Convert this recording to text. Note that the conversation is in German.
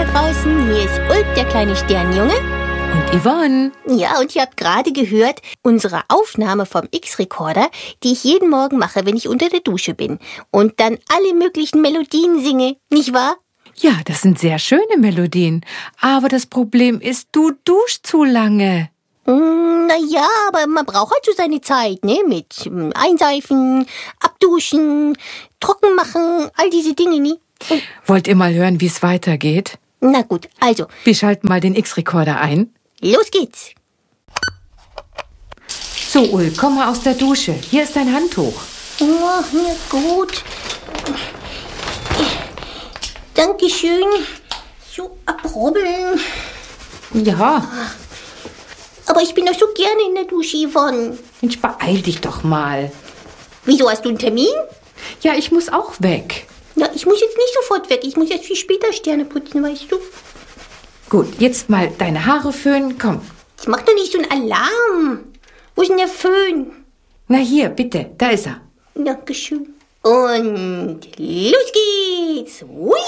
draußen, hier ist Ulf, der kleine Sternjunge. Und Yvonne. Ja, und ihr habt gerade gehört, unsere Aufnahme vom X-Recorder, die ich jeden Morgen mache, wenn ich unter der Dusche bin. Und dann alle möglichen Melodien singe, nicht wahr? Ja, das sind sehr schöne Melodien. Aber das Problem ist, du duschst zu lange. Naja, aber man braucht halt so seine Zeit, ne? Mit Einseifen, Abduschen, Trocken machen, all diese Dinge, ne? Wollt ihr mal hören, wie es weitergeht? Na gut, also. Wir schalten mal den X-Recorder ein. Los geht's. So, Ulf, komm mal aus der Dusche. Hier ist dein Handtuch. Oh, na gut. Dankeschön. So abrubbeln. Ja. Aber ich bin doch so gerne in der Dusche, Yvonne. Mensch, beeil dich doch mal. Wieso, hast du einen Termin? Ja, ich muss auch weg. Ja, ich muss jetzt nicht sofort weg. Ich muss erst viel später Sterne putzen, weißt du? Gut, jetzt mal deine Haare föhnen. Komm. Das macht doch nicht so einen Alarm. Wo ist denn der Föhn? Na hier, bitte. Da ist er. Dankeschön. Und los geht's. Hui!